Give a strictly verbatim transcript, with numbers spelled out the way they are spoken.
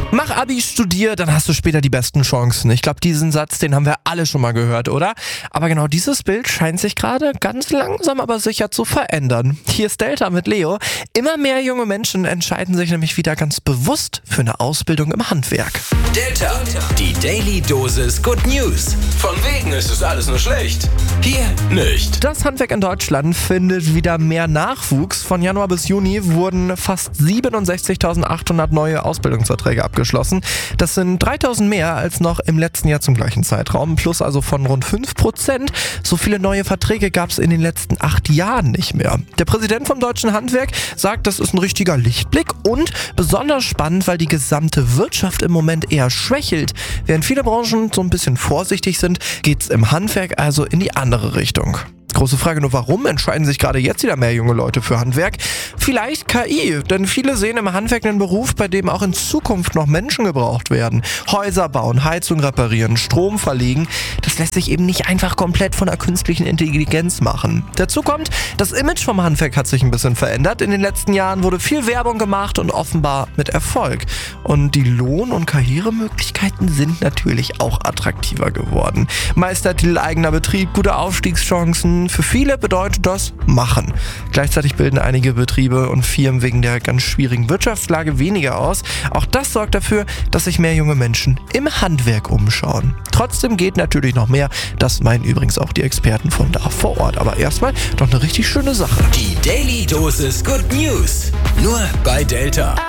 Mach Abi, studier, dann hast du später die besten Chancen. Ich glaube, diesen Satz, den haben wir alle schon mal gehört, oder? Aber genau dieses Bild scheint sich gerade ganz langsam aber sicher zu verändern. Hier ist Delta mit Leo. Immer mehr junge Menschen entscheiden sich nämlich wieder ganz bewusst für eine Ausbildung im Handwerk. Delta, die Daily Dosis Good News. Von wegen ist es alles nur schlecht. Hier nicht. Das Handwerk in Deutschland findet wieder mehr Nachwuchs. Von Januar bis Juni wurden fast siebenundsechzigtausendachthundert neue Ausbildungsverträge abgeschlossen. Das sind dreitausend mehr als noch im letzten Jahr zum gleichen Zeitraum, plus also von rund fünf Prozent. So viele neue Verträge gab es in den letzten acht Jahren nicht mehr. Der Präsident vom Deutschen Handwerk sagt, das ist ein richtiger Lichtblick und besonders spannend, weil die gesamte Wirtschaft im Moment eher schwächelt. Während viele Branchen so ein bisschen vorsichtig sind, geht es im Handwerk also in die andere Richtung. Große Frage nur, warum entscheiden sich gerade jetzt wieder mehr junge Leute für Handwerk? Vielleicht K I, denn viele sehen im Handwerk einen Beruf, bei dem auch in Zukunft noch Menschen gebraucht werden. Häuser bauen, Heizung reparieren, Strom verlegen, das lässt sich eben nicht einfach komplett von der künstlichen Intelligenz machen. Dazu kommt, das Image vom Handwerk hat sich ein bisschen verändert. In den letzten Jahren wurde viel Werbung gemacht und offenbar mit Erfolg. Und die Lohn- und Karrieremöglichkeiten sind natürlich auch attraktiver geworden. Meistertitel, eigener Betrieb, gute Aufstiegschancen. Für viele bedeutet das machen. Gleichzeitig bilden einige Betriebe und Firmen wegen der ganz schwierigen Wirtschaftslage weniger aus. Auch das sorgt dafür, dass sich mehr junge Menschen im Handwerk umschauen. Trotzdem geht natürlich noch mehr. Das meinen übrigens auch die Experten von da vor Ort. Aber erstmal doch eine richtig schöne Sache. Die Daily Dosis Good News. Nur bei Delta.